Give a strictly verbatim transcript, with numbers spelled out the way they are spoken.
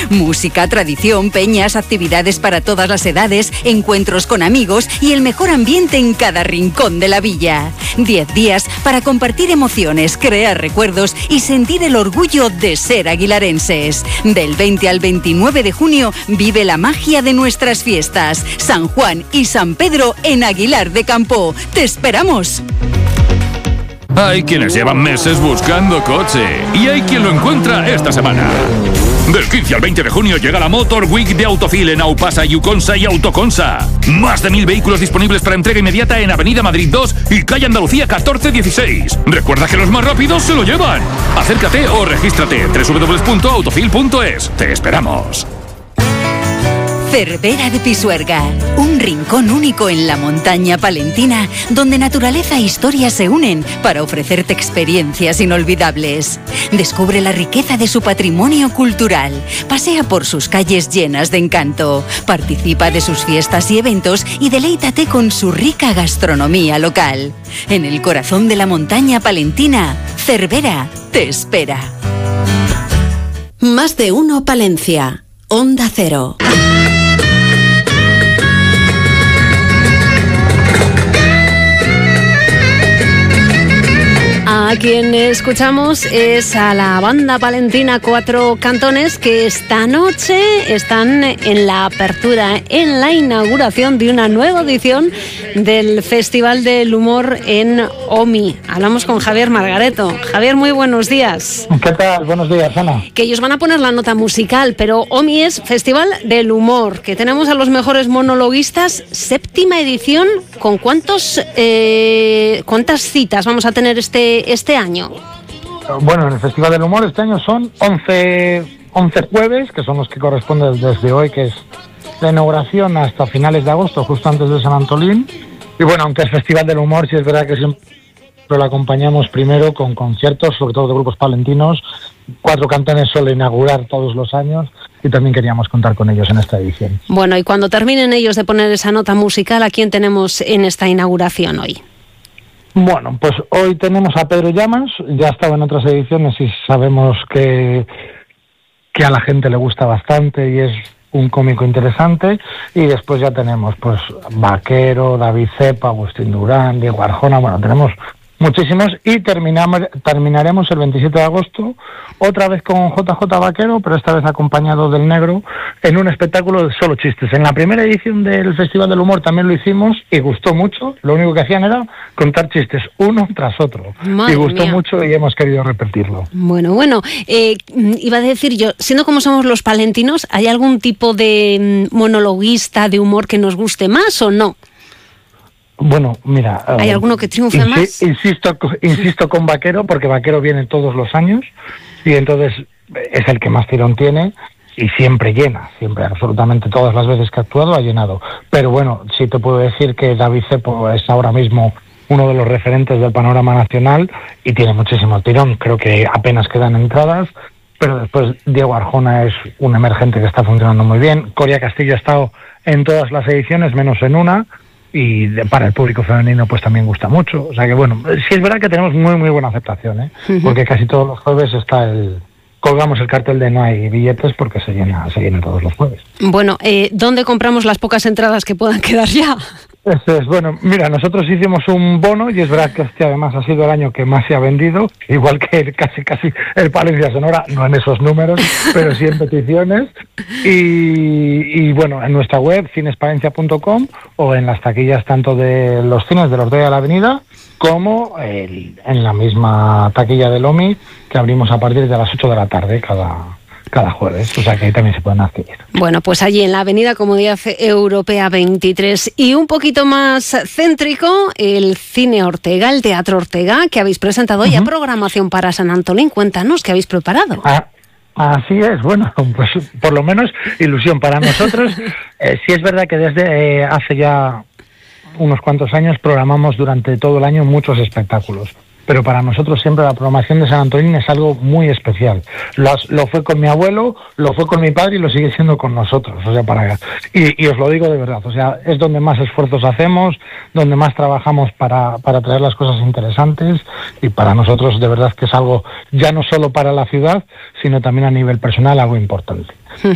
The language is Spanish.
Música, tradición, peñas, actividades para todas las edades, encuentros con amigos y el mejor ambiente en cada rincón de la villa. Diez días para compartir emociones, crear recuerdos y sentir el orgullo de ser aguilarenses. Del veinte al veintinueve de junio vive la magia de nuestras fiestas. San Juan y San Pedro en Aguilar de Campo. ¡Te esperamos! Hay quienes llevan meses buscando coche y hay quien lo encuentra esta semana. Del quince al veinte de junio llega la Motor Week de Autofil en Aupasa, Yuconsa y Autoconsa. Más de mil vehículos disponibles para entrega inmediata en Avenida Madrid dos y Calle Andalucía catorce dieciséis. Recuerda que los más rápidos se lo llevan. Acércate o regístrate doble u doble u doble u punto autofil punto es. Te esperamos. Cervera de Pisuerga, un rincón único en la montaña palentina donde naturaleza e historia se unen para ofrecerte experiencias inolvidables. Descubre la riqueza de su patrimonio cultural, pasea por sus calles llenas de encanto, participa de sus fiestas y eventos y deleítate con su rica gastronomía local. En el corazón de la montaña palentina, Cervera te espera. Más de uno Palencia, Onda Cero. A quien escuchamos es a la banda palentina Cuatro Cantones, que esta noche están en la apertura, en la inauguración de una nueva edición del Festival del Humor en OMI. Hablamos con Javier Margareto. Javier, muy buenos días. ¿Qué tal? Buenos días, Ana. Que ellos van a poner la nota musical, pero OMI es Festival del Humor, que tenemos a los mejores monologuistas, séptima edición. ¿Con cuántos, eh, cuántas citas vamos a tener este este año? Bueno, en el Festival del Humor este año son once, once jueves, que son los que corresponden desde hoy, que es la inauguración, hasta finales de agosto, justo antes de San Antolín. Y bueno, aunque el Festival del Humor, sí es verdad que siempre lo acompañamos primero con conciertos, sobre todo de grupos palentinos. Cuatro Cantones suele inaugurar todos los años y también queríamos contar con ellos en esta edición. Bueno, y cuando terminen ellos de poner esa nota musical, ¿a quién tenemos en esta inauguración hoy? Bueno, pues hoy tenemos a Pedro Llamas, ya ha estado en otras ediciones y sabemos que, que a la gente le gusta bastante y es un cómico interesante. Y después ya tenemos pues Vaquero, David Cepa, Agustín Durán, Diego Arjona, bueno, tenemos muchísimos. Y terminamos, terminaremos el veintisiete de agosto, otra vez con J J Vaquero, pero esta vez acompañado del Negro, en un espectáculo de solo chistes. En la primera edición del Festival del Humor también lo hicimos y gustó mucho. Lo único que hacían era contar chistes uno tras otro. Madre y gustó mía. mucho y hemos querido repetirlo. Bueno, bueno, eh, iba a decir yo, siendo como somos los palentinos, ¿hay algún tipo de monologuista de humor que nos guste más o no? Bueno, mira... ¿Hay uh, alguno que triunfe insi- más? Insisto, insisto con Vaquero, porque Vaquero viene todos los años y entonces es el que más tirón tiene y siempre llena, siempre, absolutamente todas las veces que ha actuado ha llenado. Pero bueno, sí te puedo decir que David Cepo es ahora mismo uno de los referentes del panorama nacional y tiene muchísimo tirón. Creo que apenas quedan entradas, pero después Diego Arjona es un emergente que está funcionando muy bien. Coria Castillo ha estado en todas las ediciones, menos en una, y de, para el público femenino pues también gusta mucho. O sea que bueno, sí es verdad que tenemos muy muy buena aceptación, ¿eh? Uh-huh. Porque casi todos los jueves está el... colgamos el cartel de no hay billetes porque se llena, se llena todos los jueves. Bueno, eh, ¿dónde compramos las pocas entradas que puedan quedar ya? Eso es, bueno, mira, nosotros hicimos un bono y es verdad que este además ha sido el año que más se ha vendido, igual que el, casi casi el Palencia Sonora, no en esos números, pero sí en peticiones. Y, y bueno, en nuestra web, cinespalencia punto com, o en las taquillas tanto de los cines de la Ortega de la Avenida, como el, en la misma taquilla del OMI, que abrimos a partir de las ocho de la tarde cada... cada jueves, o sea que ahí también se pueden adquirir. Bueno, pues allí en la Avenida Comunidad Europea veintitrés y un poquito más céntrico, el Cine Ortega, el Teatro Ortega, que habéis presentado uh-huh. ya programación para San Antolín. Cuéntanos, ¿qué habéis preparado? Ah, así es, bueno, pues por lo menos ilusión para nosotros. eh, sí es verdad que desde eh, hace ya unos cuantos años programamos durante todo el año muchos espectáculos. Pero para nosotros siempre la programación de San Antolín es algo muy especial. Lo, lo fue con mi abuelo, lo fue con mi padre y lo sigue siendo con nosotros. O sea, para y, y os lo digo de verdad, o sea, es donde más esfuerzos hacemos, donde más trabajamos para, para traer las cosas interesantes y para nosotros de verdad que es algo ya no solo para la ciudad, sino también a nivel personal algo importante.